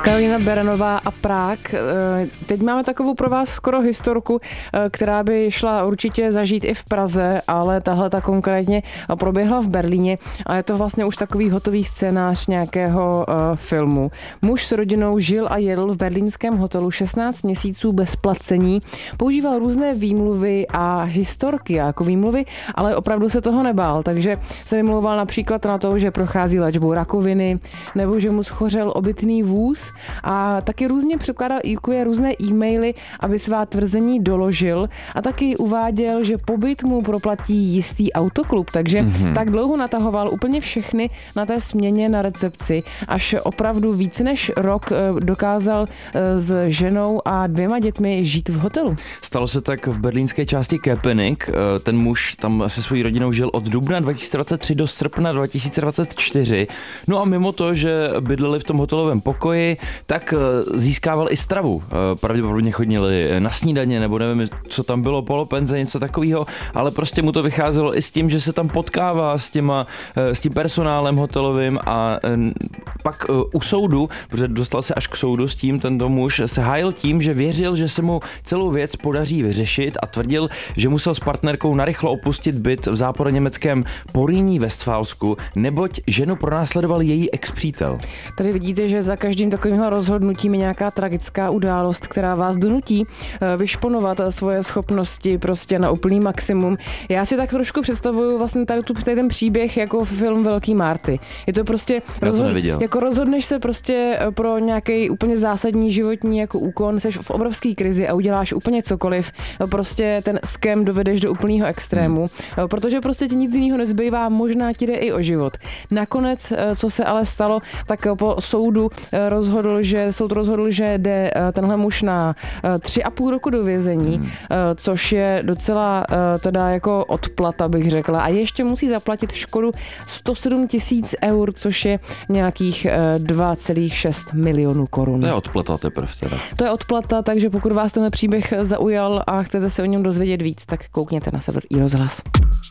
Karolína Berenová a Prah. Teď máme takovou pro vás skoro historku, která by šla určitě zažít i v Praze, ale tahle ta konkrétně proběhla v Berlíně a je to vlastně už takový hotový scénář nějakého filmu. Muž s rodinou žil a jedl v berlínském hotelu 16 měsíců bez placení, používal různé výmluvy a historky jako výmluvy, ale opravdu se toho nebál, takže se vymlouval například na to, že prochází léčbou rakoviny, nebo že mu schořel obytný vůz a taky různě předkládal různé e-maily, aby svá tvrzení doložil a taky uváděl, že pobyt mu proplatí jistý autoklub, takže tak dlouho natahoval úplně všechny na té směně na recepci, až opravdu více než rok dokázal s ženou a 2 dětmi žít v hotelu. Stalo se tak v berlínské části Köpenick. Ten muž tam se svojí rodinou žil od dubna 2023 do srpna 2024. No a mimo to, že bydleli v tom hotelovém pokoji, tak získával i stravu. Pravděpodobně chodili na snídaně, nebo nevím, co tam bylo, polopenze, něco takového, ale prostě mu to vycházelo i s tím, že se tam potkává s tím personálem hotelovým a pak u soudu, protože dostal se až k soudu s tím, tento muž se hájil tím, že věřil, že se mu celou věc podaří vyřešit a tvrdil, že musel s partnerkou narychlo opustit byt v západoněmeckém Poríní Westfálsku, neboť ženu pronásledoval její ex-přítel. Tady vidíte, že za každým takovýmhle rozhodnutím je nějaká tragická událost, která vás donutí vyšponovat svoje schopnosti prostě na úplný maximum. Já si tak trošku představuju vlastně tady ten příběh jako film Velký Marty. Je to prostě jako rozhodneš se prostě pro nějaký úplně zásadní životní jako úkon, seš v obrovský krizi a uděláš úplně cokoliv. Prostě ten scam dovedeš do úplného extrému, protože prostě ti nic jiného nezbývá, možná ti jde i o život. Nakonec, co se ale stalo, tak po soudu soud rozhodl, že jde tenhle muž na 3,5 roku do vězení, což je docela teda jako odplata, bych řekla. A ještě musí zaplatit škodu 107 000 eur, což je nějakých 2,6 milionů korun. To je odplata teprve teda. To je odplata, takže pokud vás ten příběh zaujal a chcete se o něm dozvědět víc, tak koukněte na server iRozhlas.